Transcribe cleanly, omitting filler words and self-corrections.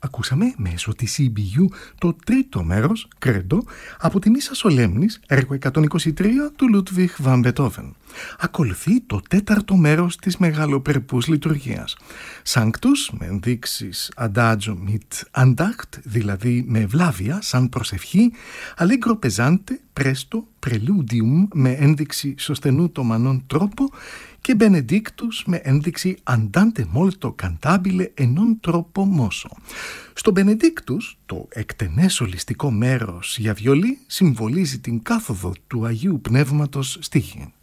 Ακούσαμε μέσω της EBU το τρίτο μέρος, Κρέντο, από τη Μίσα Σολέμνης, έργο 123 του Λούντβιχ Βαν Μπετόβεν. Ακολουθεί το τέταρτο μέρος της μεγαλοπρεπούς λειτουργίας. Σάνκτους, με ενδείξεις Adagio mit Andacht, δηλαδή με ευλάβεια σαν προσευχή, Allegro pesante, presto, Preludium με ένδειξη σωστενού-τομανών τρόπο και Benedictus με ένδειξη Andante molto cantabile e non troppo mosso. Στο Benedictus, το εκτενές σολιστικό μέρος για βιολί συμβολίζει την κάθοδο του Αγίου Πνεύματος στη γη.